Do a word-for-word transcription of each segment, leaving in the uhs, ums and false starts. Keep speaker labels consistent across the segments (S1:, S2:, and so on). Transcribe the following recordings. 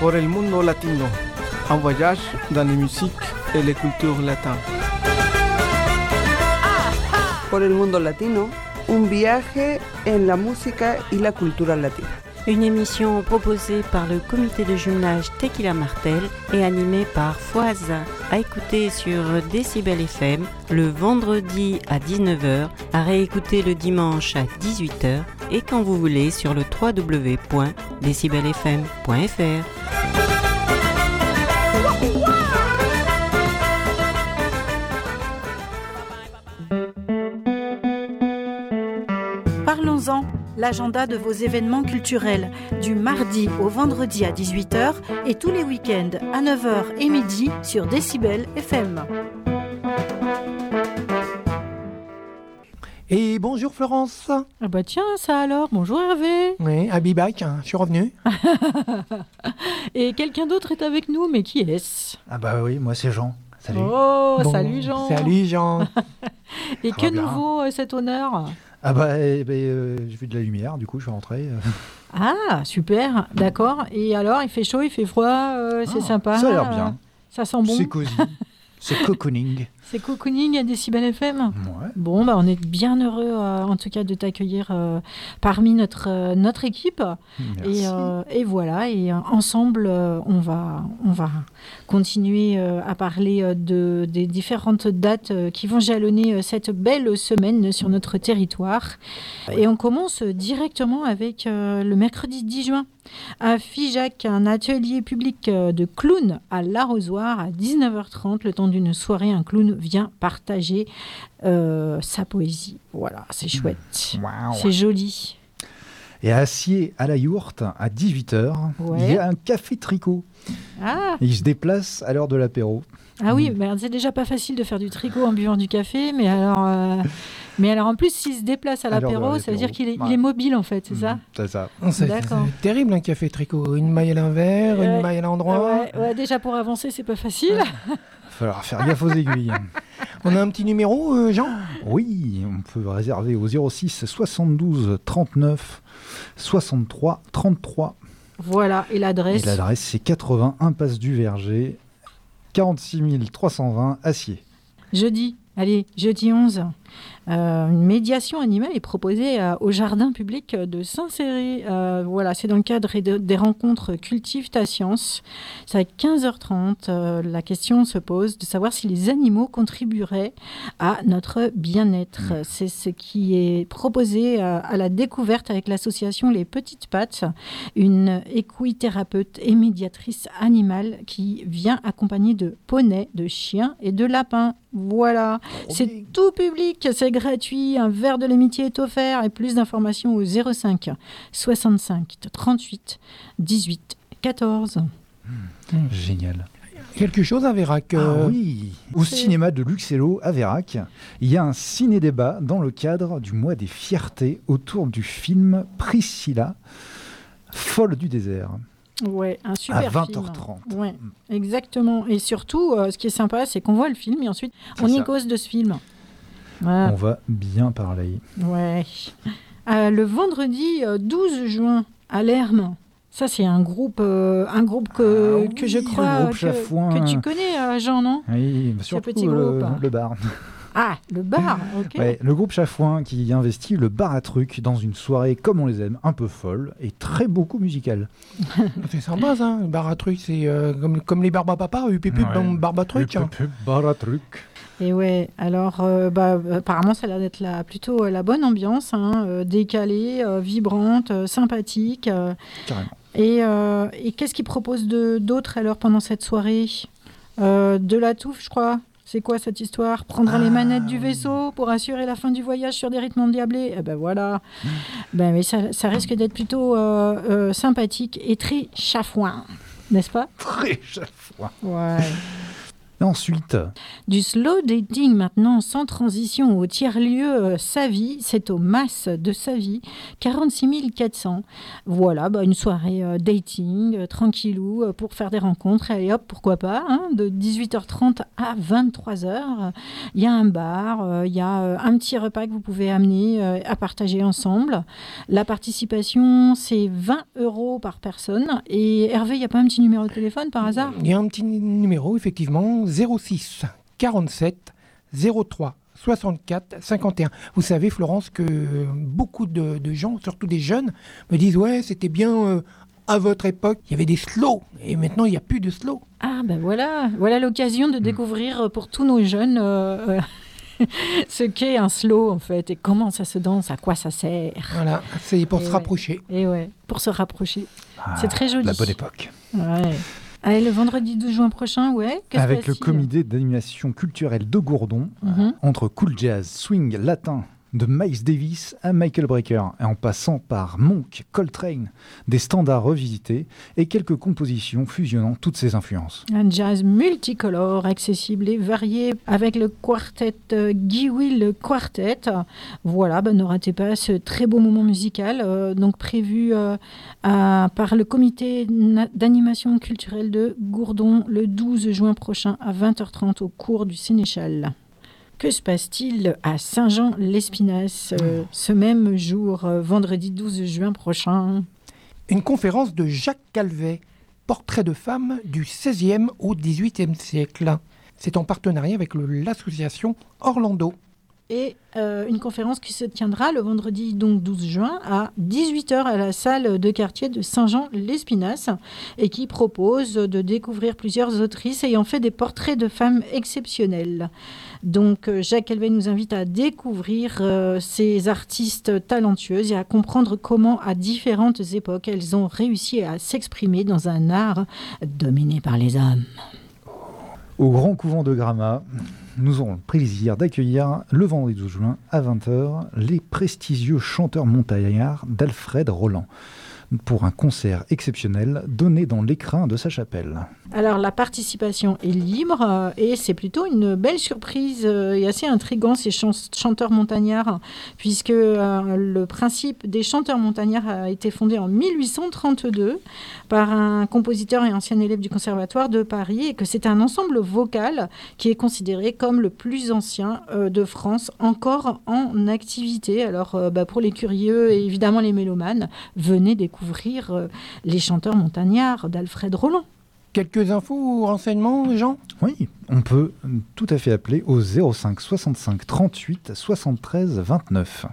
S1: Por el mundo latino, un voyage dans les musiques et les cultures latines.
S2: Por el mundo latino, un viaje en la música y la cultura latina.
S3: Une émission proposée par le comité de jumelage Tequila Martel et animée par Foise, à écouter sur Décibel F M le vendredi à dix-neuf heures, à réécouter le dimanche à dix-huit heures et quand vous voulez sur le w w w point décibel f m point f r.
S4: Parlons-en, l'agenda de vos événements culturels, du mardi au vendredi à dix-huit heures et tous les week-ends à neuf heures et midi sur Décibel F M.
S5: Et bonjour Florence.
S6: Ah bah tiens, ça alors, bonjour Hervé.
S5: Oui, I'll be back, je suis revenu.
S6: Et quelqu'un d'autre est avec nous, mais qui est-ce?
S7: Ah bah oui, moi c'est Jean. Salut.
S6: Oh,
S5: Bon,
S6: salut Jean.
S5: Salut Jean.
S6: Et
S7: Ça
S6: que
S7: va bien.
S6: nouveau euh, cet honneur?
S7: Ah bah eh, bah, euh, j'ai vu de la lumière, du coup je suis rentré. euh.
S6: Ah, super, d'accord. Et alors, il fait chaud, il fait froid, euh, c'est
S7: Ah,
S6: sympa.
S7: Ça a l'air bien.
S6: Ça sent bon.
S7: C'est cosy. C'est cocooning.
S6: C'est cocooning à Décibel F M.
S7: Ouais.
S6: Bon, bah, on est bien heureux, euh, en tout cas, de t'accueillir euh, parmi notre, euh, notre équipe.
S7: Merci.
S6: Et, euh, et voilà, et euh, ensemble, euh, on, va, on va continuer euh, à parler euh, de, des différentes dates euh, qui vont jalonner euh, cette belle semaine sur notre territoire. Et on commence directement avec euh, le mercredi dix juin. À Figeac, un atelier public euh, de clown à l'Arrosoir à dix-neuf heures trente. Le temps d'une soirée, un clown vient partager euh, sa poésie. Voilà, c'est chouette.
S7: Waouh.
S6: C'est joli.
S7: Et à Acier, à la Yourte, à dix-huit heures,
S6: Ouais.
S7: il y a un café tricot.
S6: Ah,
S7: Et il se déplace à l'heure de l'apéro.
S6: ah oui,
S7: Mm.
S6: ben, c'est déjà pas facile de faire du tricot en buvant du café, mais alors, euh, mais alors en plus, s'il se déplace à
S7: À l'heure de
S6: l'apéro, ça veut dire
S7: l'apéro.
S6: qu'il est, il
S7: Ouais.
S6: est mobile en fait, c'est ça?
S7: Mm, C'est ça.
S5: Oh, c'est,
S6: D'accord.
S5: c'est terrible un café tricot. Une maille à l'envers,
S6: Ouais.
S5: une maille à l'endroit.
S6: Ouais, ouais, déjà pour avancer, c'est pas facile.
S7: Il va falloir faire gaffe aux aiguilles.
S5: On a un petit numéro, euh, Jean?
S7: Oui, on peut réserver au zéro six soixante-douze trente-neuf soixante-trois trente-trois.
S6: Voilà, et
S7: Et
S6: l'adresse.
S7: l'adresse, c'est quatre-vingts impasse du Verger, quarante-six mille trois cent vingt Acier.
S6: Jeudi, allez, jeudi onze. Euh, une médiation animale est proposée euh, au jardin public de Saint-Céré. Euh, voilà, c'est dans le cadre de- des rencontres Cultive ta science. C'est à quinze heures trente. Euh, la question se pose de savoir si les animaux contribueraient à notre bien-être. C'est ce qui est proposé euh, à la découverte avec l'association Les Petites Pattes, une équithérapeute et médiatrice animale qui vient accompagnée de poneys, de chiens et de lapins. Voilà, c'est tout public, c'est gratuit, un verre de l'amitié est offert et plus d'informations au zéro cinq soixante-cinq trente-huit dix-huit quatorze.
S7: Génial.
S5: Quelque chose à Vérac.
S7: Ah
S5: euh,
S7: oui, au cinéma de Luxello à Vérac, il y a un ciné-débat dans le cadre du mois des fiertés autour du film Priscilla, folle du désert,
S6: Ouais, un super
S7: à vingt
S6: film.
S7: heures trente.
S6: Ouais, exactement. Et surtout, euh, ce qui est sympa, c'est qu'on voit le film et ensuite
S7: C'est
S6: on y
S7: ça.
S6: cause de ce film. Voilà.
S7: On va bien parler.
S6: Ouais. Euh, le vendredi euh, douze juin à Lerme. Ça, c'est un groupe, euh, un groupe que,
S7: Ah
S6: que je
S7: oui,
S6: crois
S7: le groupe
S6: que,
S7: Chafouin.
S6: que tu connais, euh, Jean, non?
S7: Oui, surtout
S6: petit
S7: le,
S6: groupe.
S7: le bar.
S6: Ah, le bar, ok.
S7: Ouais, le groupe Chafouin qui investit le bar à trucs dans une soirée comme on les aime, un peu folle et très beaucoup musicale.
S5: C'est sympa ça, le bar à trucs, c'est euh, comme, comme les barbes à papa, U P P,
S7: Ouais.
S5: barbe à trucs. hein.
S7: Bar à trucs.
S6: Et ouais, alors, euh, bah, apparemment, ça a l'air d'être la, plutôt euh, la bonne ambiance, hein, euh, décalée, euh, vibrante, euh, sympathique. euh,
S7: Carrément.
S6: et euh, et qu'est-ce qu'ils proposent de, d'autre alors pendant cette soirée? Euh, De la touffe, je crois. C'est quoi cette histoire? Prendre les
S7: Ah,
S6: manettes du
S7: oui.
S6: vaisseau pour assurer la fin du voyage sur des rythmes endiablés. Eh ben voilà. Ben, mais ça, ça risque d'être plutôt euh, euh, sympathique et très chafouin, n'est-ce pas?
S7: Très Chafouin.
S6: Ouais.
S7: Et ensuite,
S6: du slow dating maintenant, sans transition, au tiers-lieu euh, Savy, c'est au Mas de Savy, quarante-six mille quatre cents. Voilà, bah, une soirée euh, dating, euh, tranquillou, euh, pour faire des rencontres. Allez hop, pourquoi pas, hein, de dix-huit heures trente à vingt-trois heures. Il y a un bar, il euh, y a euh, un petit repas que vous pouvez amener euh, à partager ensemble. La participation, c'est vingt euros par personne. Et Hervé, il n'y a pas un petit numéro de téléphone par hasard ?
S5: Il y a un petit numéro, effectivement, zéro six quarante-sept zéro trois soixante-quatre cinquante et un. Vous savez, Florence, que beaucoup de, de gens, surtout des jeunes, me disent « Ouais, c'était bien euh, à votre époque, il y avait des slows, et maintenant, il n'y a plus de slow. »
S6: Ah ben voilà, voilà l'occasion de découvrir pour tous nos jeunes euh, ce qu'est un slow, en fait, et comment ça se danse, à quoi ça sert.
S5: Voilà, c'est pour
S6: et
S5: se
S6: ouais.
S5: rapprocher.
S6: Et ouais, pour se rapprocher.
S7: ah,
S6: C'est très joli.
S7: La bonne époque.
S6: Ouais. Allez, le vendredi douze juin prochain, ouais.
S7: Avec le comité d'animation culturelle de Gourdon,
S6: mm-hmm.
S7: entre cool jazz, swing, latin, de Miles Davis à Michael Brecker, et en passant par Monk, Coltrane, des standards revisités et quelques compositions fusionnant toutes ces influences.
S6: Un jazz multicolore, accessible et varié, avec le quartet euh, Guy Will Quartet. Voilà, bah, ne ratez pas ce très beau moment musical, euh, donc prévu euh, à, par le comité na- d'animation culturelle de Gourdon le douze juin prochain à vingt heures trente au cours du Sénéchal. Que se passe-t-il à Saint-Jean-l'Espinasse euh, ce même jour, euh, vendredi douze juin prochain ?
S5: Une conférence de Jacques Calvet, portrait de femmes du seizième au dix-huitième siècle. C'est en partenariat avec le, l'association Orlando.
S6: Et euh, une conférence qui se tiendra le vendredi donc douze juin à dix-huit heures à la salle de quartier de Saint-Jean-l'Espinasse et qui propose de découvrir plusieurs autrices ayant fait des portraits de femmes exceptionnelles. Donc Jacques Calvet nous invite à découvrir euh, ces artistes talentueuses et à comprendre comment à différentes époques elles ont réussi à s'exprimer dans un art dominé par les hommes.
S7: Au Grand Couvent de Gramat, nous aurons le plaisir d'accueillir le vendredi douze juin à vingt heures les prestigieux chanteurs montagnards d'Alfred Roland pour un concert exceptionnel donné dans l'écrin de sa chapelle.
S6: Alors la participation est libre euh, et c'est plutôt une belle surprise euh, et assez intriguant ces chan- chanteurs montagnards puisque euh, le principe des chanteurs montagnards a été fondé en mille huit cent trente-deux par un compositeur et ancien élève du Conservatoire de Paris et que c'est un ensemble vocal qui est considéré comme le plus ancien euh, de France encore en activité. Alors euh, bah, pour les curieux et évidemment les mélomanes, venez découvrir euh, les chanteurs montagnards d'Alfred Roland.
S5: Quelques infos ou renseignements, Jean ?
S7: Oui, on peut tout à fait appeler au zéro cinq soixante-cinq trente-huit soixante-treize vingt-neuf.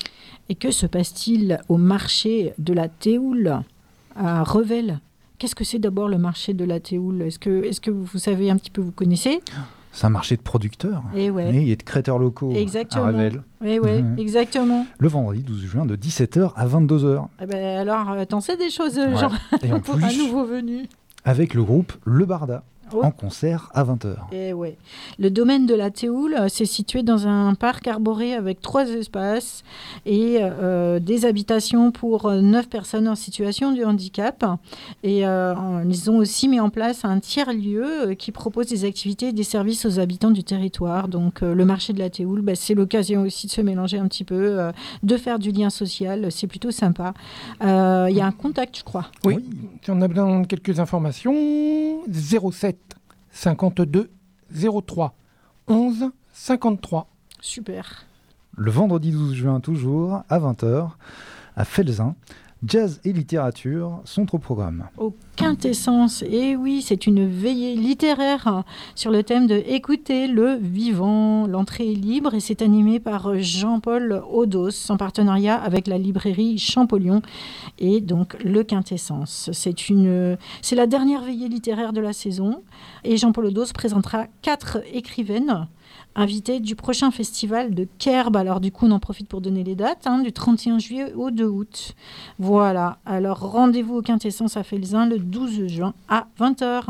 S6: Et que se passe-t-il au marché de la Théoule à Revel ? Qu'est-ce que c'est d'abord le marché de la Théoule ? Est-ce que, est-ce que vous savez un petit peu, vous connaissez ?
S7: C'est un marché de producteurs
S6: et, ouais.
S7: et de créateurs locaux
S6: exactement.
S7: à Revel.
S6: Oui, oui, mmh. exactement.
S7: Le vendredi douze juin de dix-sept heures à vingt-deux heures.
S6: Eh ben alors, t'en sais des choses, ouais. Jean,
S7: et en
S6: pour
S7: plus,
S6: un nouveau venu.
S7: Avec le groupe Le Barda. Oh. En concert à vingt heures.
S6: Et ouais. Le domaine de la Théoule, c'est situé dans un parc arboré avec trois espaces et euh, des habitations pour neuf personnes en situation de handicap. Et euh, ils ont aussi mis en place un tiers-lieu qui propose des activités et des services aux habitants du territoire. Donc euh, le marché de la Théoule, bah, c'est l'occasion aussi de se mélanger un petit peu, euh, de faire du lien social. C'est plutôt sympa. Il euh, y a un contact, je crois.
S5: Oui, oui. Si on a besoin de quelques informations, zéro sept cinquante-deux zéro trois onze cinquante-trois.
S6: Super.
S7: Le vendredi douze juin toujours, à vingt heures, à Felzin, jazz et littérature sont au programme.
S6: Au Quintessence, et oui, c'est une veillée littéraire sur le thème de écouter le vivant. L'entrée est libre et c'est animé par Jean-Paul Audos en partenariat avec la librairie Champollion et donc le Quintessence. C'est, une, c'est la dernière veillée littéraire de la saison et Jean-Paul Audos présentera quatre écrivaines invité du prochain festival de Kerb. Alors du coup, on en profite pour donner les dates, hein, du trente et un juillet au deux août. Voilà, alors rendez-vous au Quintessence à Felzin le douze juin à vingt heures.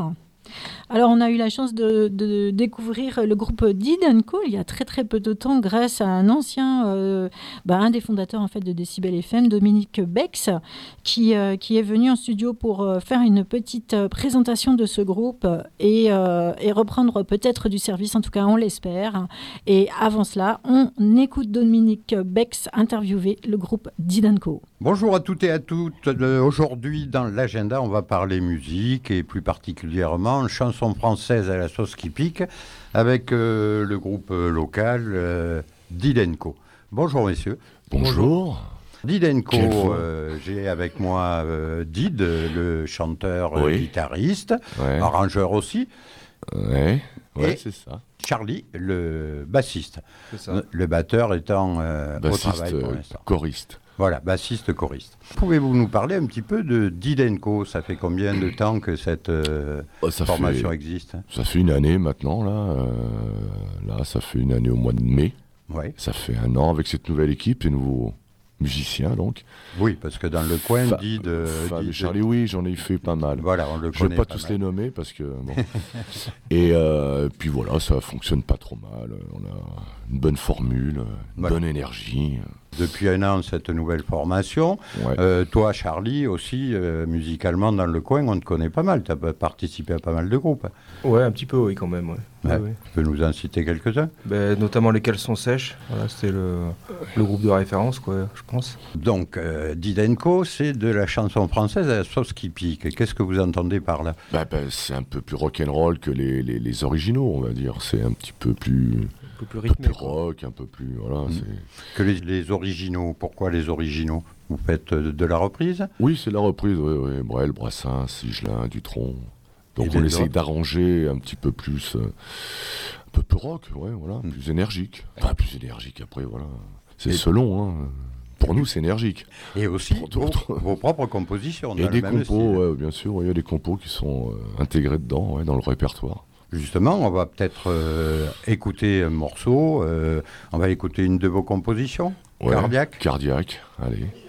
S6: Alors, on a eu la chance de, de découvrir le groupe Did and Co il y a très très peu de temps grâce à un ancien, euh, bah, un des fondateurs en fait de Décibel F M, Dominique Bex, qui, euh, qui est venu en studio pour euh, faire une petite euh, présentation de ce groupe et, euh, et reprendre peut-être du service, en tout cas on l'espère. Et avant cela, on écoute Dominique Bex interviewer le groupe Did and Co.
S8: Bonjour à toutes et à toutes. Aujourd'hui, dans l'agenda, on va parler musique et plus particulièrement chansons françaises à la sauce qui pique avec euh, le groupe local euh, Did and Co. Bonjour messieurs.
S9: Bonjour.
S8: Did and Co, euh, j'ai avec moi euh, Did, le chanteur, oui. euh, guitariste, ouais. arrangeur aussi.
S9: Ouais, ouais c'est ça.
S8: Charlie, le bassiste.
S9: C'est ça.
S8: Le batteur étant euh,
S9: bassiste,
S8: au travail pour l'instant.
S9: Choriste.
S8: Voilà, bassiste, choriste. Pouvez-vous nous parler un petit peu de Did and Co? Ça fait combien de temps que cette euh, oh, formation
S9: fait,
S8: existe?
S9: Ça fait une année maintenant, là. Euh, là, ça fait une année au mois de mai.
S8: Ouais.
S9: Ça fait un an avec cette nouvelle équipe et nouveaux musiciens, donc.
S8: Oui, parce que dans le coin,
S9: Fa-
S8: Did... Euh,
S9: Fab
S8: Did
S9: et Charlie, oui, j'en ai fait pas mal.
S8: Voilà, on le
S9: Je
S8: connaît
S9: ne vais pas,
S8: pas
S9: tous
S8: mal.
S9: les nommer, parce que... Bon. et euh, puis voilà, ça fonctionne pas trop mal. On a une bonne formule, une voilà. bonne énergie.
S8: Depuis un an, cette nouvelle formation.
S9: Ouais.
S8: Euh, toi, Charlie, aussi, euh, musicalement, dans le coin, on te connaît pas mal. Tu as participé à pas mal de groupes.
S10: Ouais, un petit peu, oui, quand même. Ouais.
S8: Ouais.
S10: Ouais, ouais.
S8: Tu peux nous en citer quelques-uns?
S10: Ben, notamment les Caleçons Sèches. Voilà, c'était le, le groupe de référence, quoi, je pense.
S8: Donc, euh, Did and Co, c'est de la chanson française à la sauce qui pique. Qu'est-ce que vous entendez par là?
S9: bah, bah, C'est un peu plus rock'n'roll que les, les, les originaux, on va dire. C'est un petit peu plus...
S10: Un peu plus rythmé,
S9: un peu plus rock, un peu plus... Voilà,
S8: mmh.
S9: c'est...
S8: Que les, les originaux, pourquoi les originaux? Vous faites de, de la reprise?
S9: Oui, c'est la reprise, oui, oui. Brel, Brassens, Sigelin, Dutronc. Donc
S8: et
S9: on essaye d'arranger un petit peu plus... Euh, un peu plus rock, ouais, voilà, mmh. plus énergique. Enfin, plus énergique, après, voilà. C'est et selon, hein. Pour nous, c'est énergique.
S8: Et aussi vos, vos propres compositions.
S9: Et des compos, ouais, bien sûr, il y a des compos qui sont euh, intégrés dedans, ouais, dans le répertoire.
S8: Justement, on va peut-être euh, écouter un morceau. Euh, on va écouter une de vos compositions,
S9: ouais,
S8: Cardiaque.
S9: Cardiaque, allez.